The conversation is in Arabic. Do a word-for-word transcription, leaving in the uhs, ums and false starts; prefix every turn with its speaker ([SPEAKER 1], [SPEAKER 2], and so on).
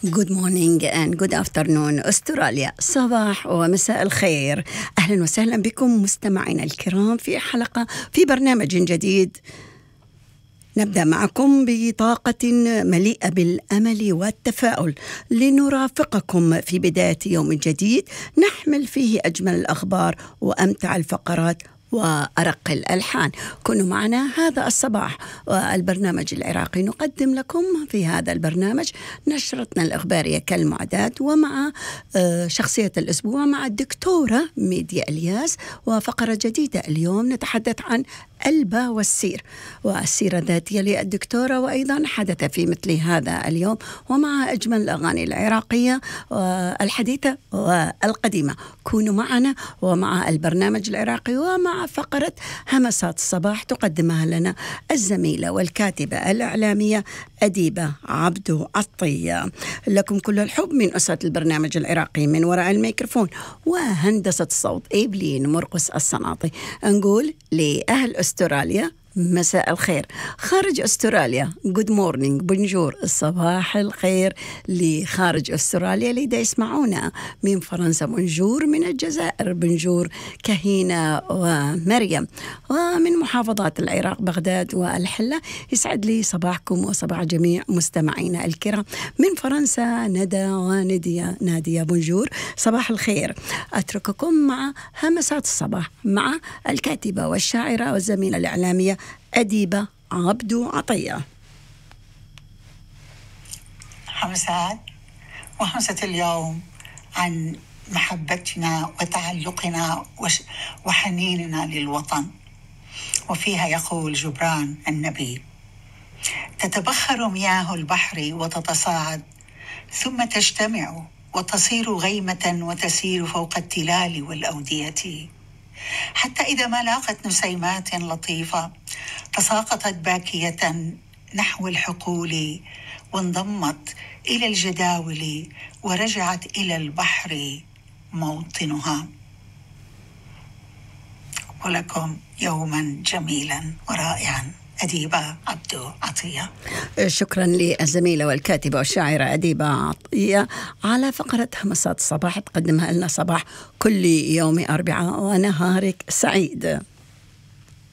[SPEAKER 1] Good morning and good afternoon أستراليا. صباح ومساء الخير. أهلا وسهلا بكم مستمعينا الكرام في حلقة في برنامج جديد. نبدأ معكم بطاقة مليئة بالأمل والتفاؤل لنرافقكم في بداية يوم جديد نحمل فيه أجمل الأخبار وأمتع الفقرات وأرق الألحان. كونوا معنا هذا الصباح والبرنامج العراقي. نقدم لكم في هذا البرنامج نشرتنا الإخبارية كالمعتاد، ومع شخصية الأسبوع مع الدكتورة ميديا إلياس، وفقرة جديدة اليوم نتحدث عن البا والسير والسيرة الذاتية للدكتورة، وأيضا حدث في مثل هذا اليوم، ومع أجمل الأغاني العراقية الحديثة والقديمة. كونوا معنا ومع البرنامج العراقي ومع فقرة همسات الصباح تقدمها لنا الزميلة والكاتبة الإعلامية أديبة عبدو عطية. لكم كل الحب من أسرة البرنامج العراقي، من وراء الميكروفون وهندسة الصوت إيبلين مرقس الصناطي. نقول لأهل أستراليا مساء الخير، خارج أستراليا جود مورنينج بونجور، الصباح الخير لخارج أستراليا اللي يسمعونا من فرنسا بونجور، من الجزائر بونجور كهينة ومريم، ومن محافظات العراق بغداد والحلة. يسعد لي صباحكم وصباح جميع مستمعينا الكرام. من فرنسا ندى وندية نادية بونجور، صباح الخير. أترككم مع همسات الصباح مع الكاتبة والشاعرة والزميلة الإعلامية أديبة عبدو عطية.
[SPEAKER 2] همسات وهمسة اليوم عن محبتنا وتعلقنا وحنيننا للوطن، وفيها يقول جبران النبي: تتبخر مياه البحر وتتصاعد، ثم تجتمع وتصير غيمة وتسير فوق التلال والأودية، حتى إذا ما لاقت نسيمات لطيفة تساقطت باكية نحو الحقول، وانضمت إلى الجداول، ورجعت إلى البحر موطنها. ولكم يوما جميلا ورائعا. أديبة عبدو عطية.
[SPEAKER 1] شكرا للزميلة والكاتبة والشاعرة أديبة عطية على فقرة همسات الصباح تقدمها لنا صباح كل يوم أربعاء، ونهارك سعيد.